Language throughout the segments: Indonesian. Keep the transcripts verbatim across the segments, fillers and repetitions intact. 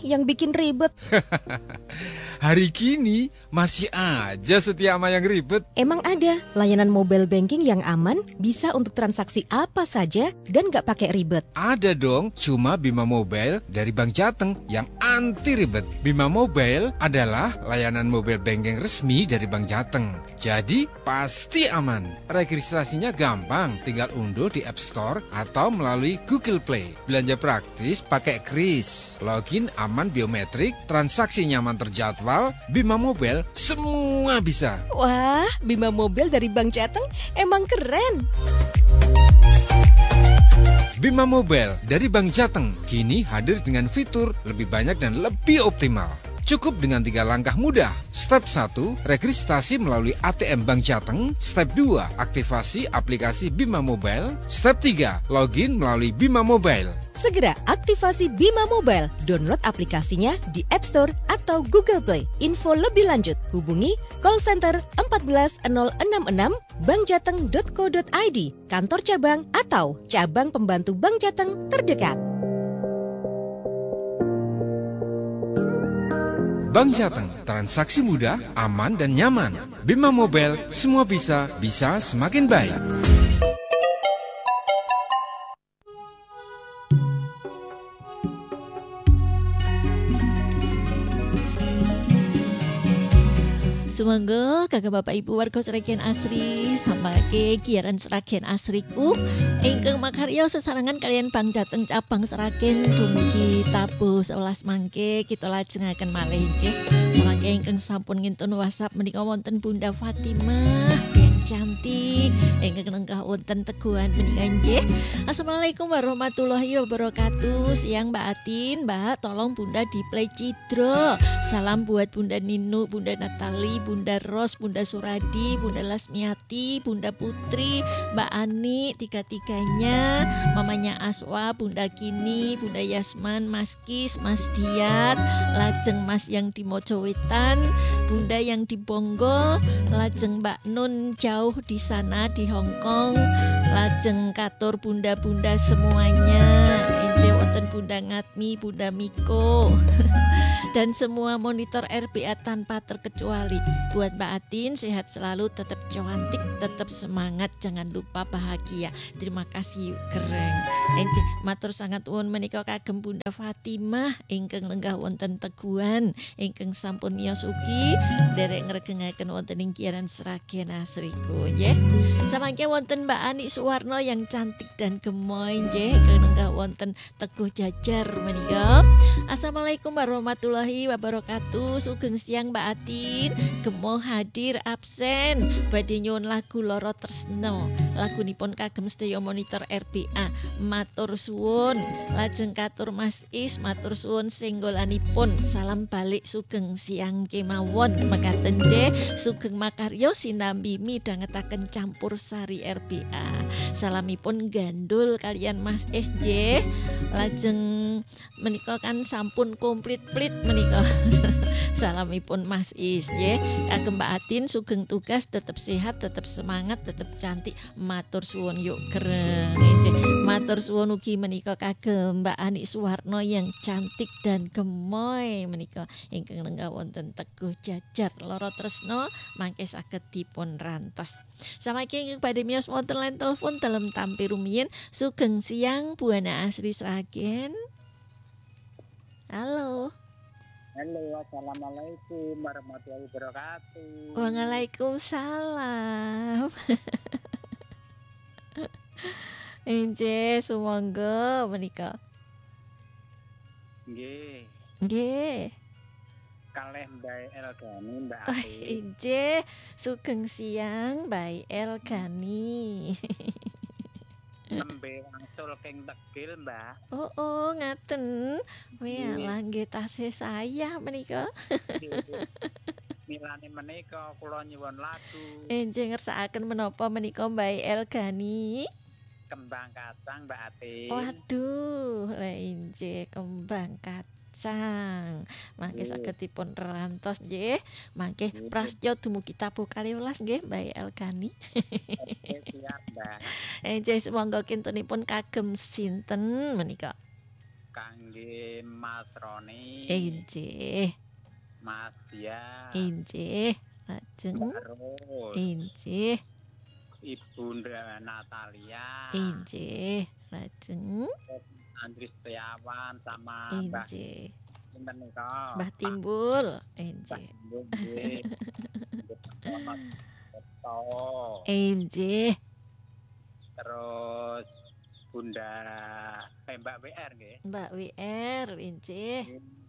yang bikin ribet. Hari kini masih aja setia sama yang ribet. Emang ada layanan mobile banking yang aman, bisa untuk transaksi apa saja dan gak pakai ribet? Ada dong, cuma Bima Mobile dari Bank Jateng yang anti ribet. Bima Mobile adalah layanan mobile banking resmi dari Bank Jateng. Jadi pasti aman. Registrasinya gampang, tinggal unduh di App Store atau melalui Google Play. Belanja praktis pakai kris, login aman biometrik, transaksi nyaman terjadwal. Bima Mobile semua bisa. Wah, Bima Mobile dari Bank Jateng emang keren. Bima Mobile dari Bank Jateng kini hadir dengan fitur lebih banyak dan lebih optimal. Cukup dengan tiga langkah mudah. Step satu, registrasi melalui A T M Bank Jateng. Step dua, aktifasi aplikasi Bima Mobile. Step tiga, login melalui Bima Mobile. Segera aktifasi Bima Mobile, download aplikasinya di App Store atau Google Play. Info lebih lanjut, hubungi call center empat belas nol enam enam bankjateng dot co dot i d, kantor cabang atau cabang pembantu Bank Jateng terdekat. Bank Jateng, transaksi mudah, aman dan nyaman. Bima Mobile, semua bisa, bisa semakin baik. Sumangga kakak bapak ibu warga Seragen Asri sama ke kiaran Seragen Asriku ingkang makarya sesarangan kalian Bank Jateng cabang Seragen dumugi tabuh sewelas mangke kita lajengaken malih nggih samangke ingkang sampun ngintun WhatsApp menika wonten Bunda Fatimah yang cantik ingkang nenggah wonten teguhan menika nggih. Assalamualaikum warahmatullahi wabarakatuh. Siang Mbak Atin, Mbak tolong Bunda di play Cidro. Salam buat Bunda Nino, Bunda Natali, Bunda Ros, Bunda Suradi, Bunda Lasmiati, Bunda Putri, Mbak Ani, tiga-tiganya, mamanya Aswa, Bunda Kini, Bunda Yasman, Mas Kis, Mas Diat, lajeng Mas yang di Mojowetan, Bunda yang di Bonggol, lajeng Mbak Nun jauh di sana di Hong Kong, lajeng katur bunda-bunda semuanya, enje wonten Bunda Ngatmi, Bunda Miko. Dan semua monitor R B A tanpa terkecuali. Buat Mbak Atin sehat selalu, tetap cantik, tetap semangat, jangan lupa bahagia. Terima kasih yuk keren. Enci matur sangat nuwun menika kagem Bunda Fatimah ingkang lenggah wonten Teguhan, ingkang sampun miyos ugi derek ngregengaken wonten ing kiaran Seragen Asriku nggih. Samangke wonten Mbak Ani Suwarno yang cantik dan gemoy nggih ingkang lenggah wonten Teguh Jajar menika. Assalamualaikum warahmatullahi wabarakatuh. Sugeng siang Mbak Atin, gemoh hadir absen badhe nyuwun lagu Loro Tresno. Lagunipun kagem sedaya monitor R B A. Matur suwun. Lajeng katur Mas Is, matur suwun senggolanipun. Salam balik sugeng siang kemawon mekaten nggih. Sugeng makarya sinambi midhangetaken campur sari R B A. Salamipun gandul kalian Mas S J. Lajeng menika kan sampun komplit plit menika. Salamipun Mas Is nggih. Kagem Mbak Atin sugeng tugas, tetap sehat, tetap semangat, tetap cantik. Matur suwun yuk kereng nggih. Matur suwun ugi menika kagem Mbak Ani Suwarno yang cantik dan gemoy menika ingkang lenggah wonten Teguh Jajar Loro Tresno mangke saged dipun rantos. Samangke ingkang badhe miyos wonten line telepon dalem tampi rumiyin. Sugeng siang Buana Asri Sragen. Halo. Halo, assalamualaikum warahmatullahi wabarakatuh. Waalaikumsalam. Enje sumangga menika. Nggih. Nggih. Kalih Mbak Elgani, Mbak Oh, Atin. enje sugeng siang Mbak Elgani. Nembe wangsul keng Tegil, Mbak. Oh, oh ngaten. Walah nggih tasih saya menika. Milane menika kula nyuwun lagu Enje ngersakaken menapa menika Mbak Elgani? Kembang Kacang, Mbak Atin. Waduh, le inje kembang kacang. Mangke saged dipun rantos nggih. Mangke prasetyo dumugi tabuh kaliwelas nggih Mbak Elgani. Oke, siap, Mbak. Enje semangga kintunipun kagem sinten menika? Kangge nggih Mas Roni, Injih, Mas Dia, injih. Lajeng Mbak Ros, injih, Ibu Ndra Natalia, injih. Lajeng Andri Setiawan sama Mbah injih. sinten nika? Mbah Timbul, Mbah injih. Timbul nggih. Nggih, Selamat Seto. Injih. Terus Bunda eh, Mbak W R nggih. Mbak W R, injih.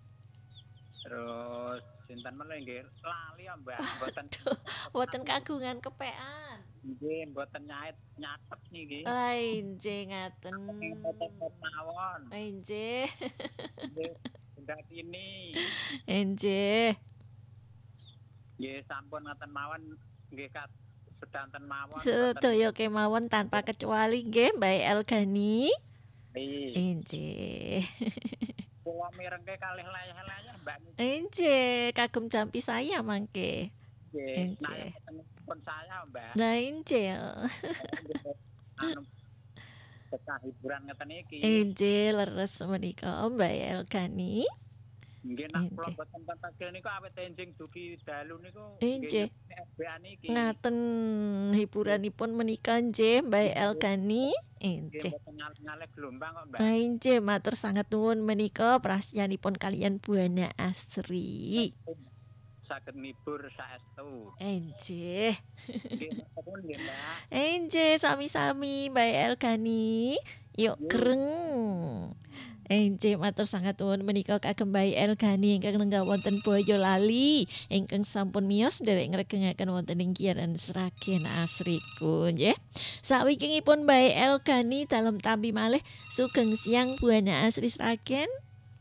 Terus sinten meneh nggih? Lali ya Mbak, mboten Wonten kagungan kepean. nggih mboten nyait nyatet niki. Ah, injih ngaten. Foto-foto mawon. Injih, Nggih, Bunda Tini. injih. Nggih sampun ngaten mawon nggih kat sedanten mawon. Sedaya kemawon tanpa kecuali nggih Mbak Elgani. Nggih. Injih. Kula mirengke kalih layah-layah Mbak niki. Injih, kagum jampi saya mangke. Nggih. Injih. Nah, pun saya Mbak. Nah, injih. Anu betah hiburan ngeten iki. Injih leres menika Mbak Elgani. Nggih nak kula Injih. boten pentegel niku awet enjing dugi dalu niku. Injih. F B A niki. Ngaten hiburanipun menika nggih Mbak Elgani. Nggih Injih. boten ngalih gelombang kok Mbak. Ah, injih matur sangat nuwun menika prasyanipun kalian Buana Asri. Saged ngibur saestu. Injih. Nggih matur nggih Mbak. Injih sami-sami Mbak Elgani. Yuk greng. Injih matur sangat nuwun menika kagem Mbak Elgani ingkang lenggah wonten Boyolali ingkang sampun miyos nderek ngregengaken wonten ing Kiaran Sragen Asriku nggih. Sawikingipun Mbak Elgani dalem tampi malih sugeng siang Buana Asri Sragen.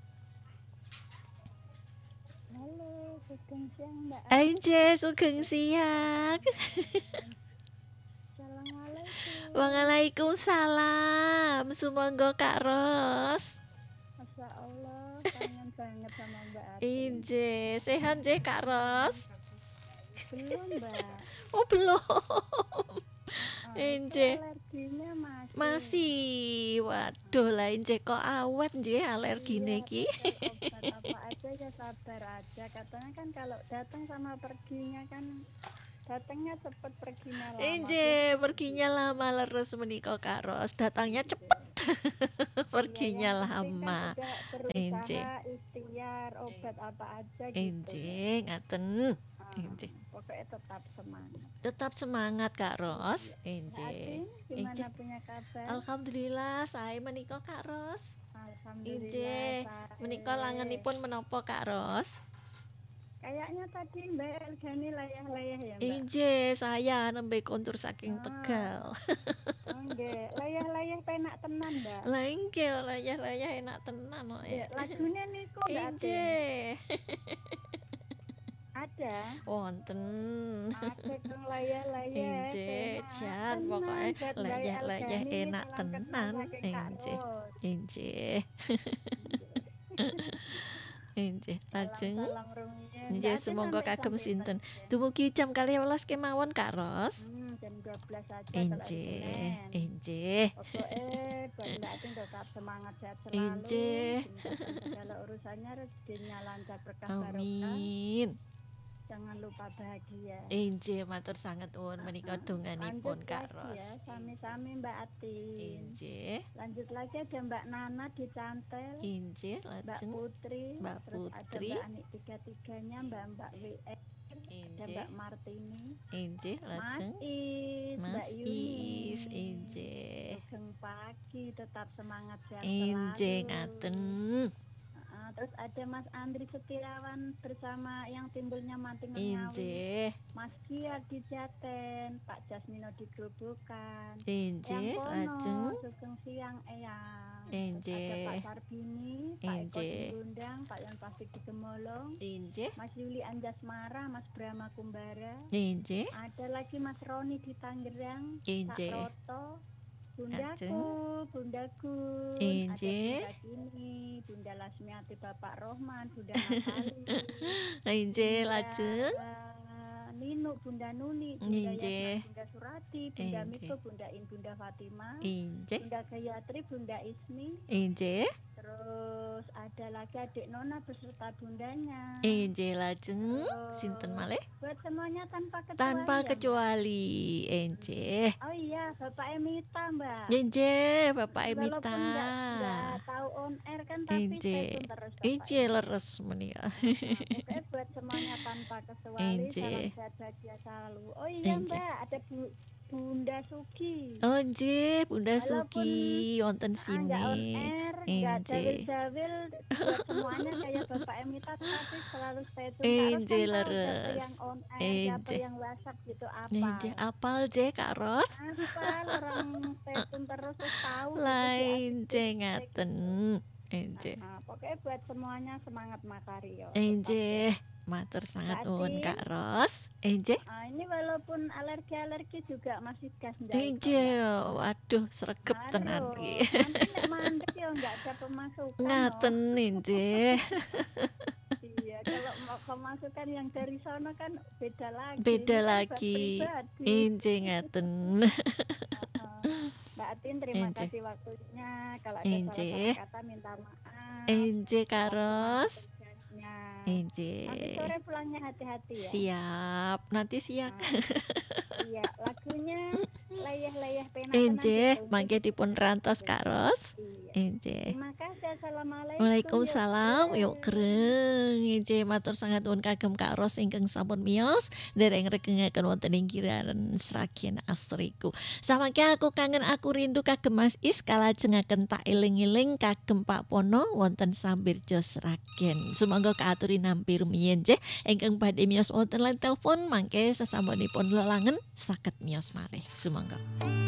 Halo, sugeng siang Mbak. Injih sugeng siang. Assalamualaikum. Waalaikumsalam. Sumangga Kak Ros. Masya Allah, kangen banget sama Mbak Ati. Injih, sehat nggih Kak Ros? Belum Mbak. Oh, belum. Oh, Injih. alerginya masih. Masih. Waduh lah injih kok awet nggih alergine iki. Obat apa aja ya sabar aja. Katanya kan kalau datang sama perginya kan datangnya cepet perginya lama. Injih, perginya lama leres menika Kak Ros. Datangnya cepet. Perginya Iya, yang penting lama. kan udah berusaha Injih. ikhtiar obat apa aja gitu. Injih, ngaten. Ah, Injih. Pokoknya tetap semangat. Tetap semangat Kak Ros. Mbak Ati, Injih. gimana Injih. punya kabar? Alhamdulillah, saya menika Kak Ros. Alhamdulillah. Injih. baik. Menika langenipun menapa Kak Ros? Kayaknya tadi Mbak Elgani layah-layah ya Mbak. Injih, saya nembe kontur saking Ah. Tegal. Oh nggih, layah-layah penak tenan Mbak. Lah inggih layah-layah enak tenan kok Ya, ya. lagunya niku Mbak Ati. Injih. Ada. Wonten. Ada kang layah-layah. Injih, penak jan tenan. pokoke Buat Mbak layah-layah Elgani, enak salam tenan. kenal saking Kak Injih. Ros. Injih. Injih, lajeng. Salam-salam rumiyin. Injih, Mbak Ati sumangga sampai kagem sampai sinten. Sragen. Dumugi jam kalih welas kemawon Kak Ros. Hmm, jam dua belas saja kalau hari Injih, Senin. injih. Pokoknya buat Mbak Atin tetap semangat sehat selalu. Injih. Dimudahkan segala urusannya rezekinya lancar berkah barokah. Amin. Jangan lupa bahagia. Injih, matur sangat nuwun menika donganipun Lanjut Kak lagi Ros. ya, sami-sami Mbak Atin. Injih, Lanjut lagi ada Mbak Nana di Cantel, injih, Mbak lajeng. Putri, Mbak terus Putri. ada Mbak Anik tiga-tiganya, Mbak Mbak W R, ada Injih, Mbak Martini, injih, Mas lajeng. Is, Mbak Mas Yuni. Is, injih. Sugeng pagi, tetap semangat sehat Injih, selalu. ngaten. Ah, terus ada Mas Andri Setiawan bersama yang timbulnya Manting Ngawi, Injih, Mas Kiar di Jaten, Pak Jasmino di Grobogan, injih, yang lajeng. kono sugeng siang eyang. Terus Injih. ada Pak Sarbini, Pak Eko Injih. di Gundang, Pak Yan Plastik di Gemolong, Injih, Mas Yuli Anjasmara, Mas Brahma Kumbara, injih, ada lagi Mas Roni di Tangerang, Injih. Pak Roto, Bundaku, Lajeng. Bundaku, Injih. ada Bunda Kini, Bunda Lasmiati, Bapak Rohman, Bunda Natali, Injih, Bunda lajeng. Nino, Bunda Nuni, Bunda Injih. Yasna, Bunda Surati, Bunda Injih. Miko, Bunda In, Bunda Fatima, Injih, Bunda Gayatri, Bunda Ismi, injih, Terus ada lagi adik Nona beserta bundanya. Enje lajeng sinten malih? Buat semuanya tanpa kecuali. Tanpa ya, Mbak. kecuali enje. Oh iya, Bapak Emita, Mbak. Enje Bapak Emita. Walaupun nggak nggak tahu on air kan, tapi Enje. stay tune terus. Bapak Enje Emita. leres meni ya. Nah, pokoknya buat semuanya tanpa kecuali, Enje. salam sehat bahagia selalu. Oh iya, Enje. Mbak, ada Bu, Bunda Suki. Oh enje Bunda Walaupun, Suki wonten Ah, nggak on sini. air, nggak Enje. jawil-jawil, buat semuanya kayak Bapak Emita, tapi selalu stay tune. Enje Kak Ros kan tahu siapa leres. yang on air, siapa Enje. yang WhatsApp gitu, Enje apa. apal je Kak Ros. Apal orang stay tune terus terus tahu gitu sih, Lain asik je gitu. ngaten. Enje. Nah, pokoknya buat semuanya semangat Makario. Enje matur sangat Mbak nuwun Atin. Kak Ros. Enje. Ah, ini walaupun alergi-alergi juga masih gas menjaga. Enje waduh sregep tenan Aduh, iki. nanti nek mandek ya nggak ada pemasukan. Ngaten loh. enje. Iya, kalau mau pemasukan yang dari sana kan beda lagi. Beda Ini kan buat lagi. pribadi. Enje ngaten. Ah, Mbak Atin, terima Enje. kasih waktunya. Kalau ada Enje. salah-salah kata minta maaf. Enje Kak Ros. Tugasnya. Enje. Nanti sore pulangnya hati-hati ya. Siap, nanti siap. Nah, iya, lagunya layah-layah pena Enje, mangke dipun rantos Kak Ros. Iya. Enje. Terima kasih. Assalamualaikum. Waalaikumsalam, Yuk, yuk kereng. Enje matur sangat nuwun kagem Kak Ros ingkang sampun miyos dereng regengaken wonten ing kiraan Sragen Asriku. Samangke aku kangen aku rindu kagem Mas Is kalajengaken tak eling-eling kagem Pak Pono wonten Sambirjo Sragen. Sumangga kaaturi nampi rumiyin nggih ingkang badhe miyos wonten lan telepon mangke sasampunipun lelangen saged miyos malih. Sumangga.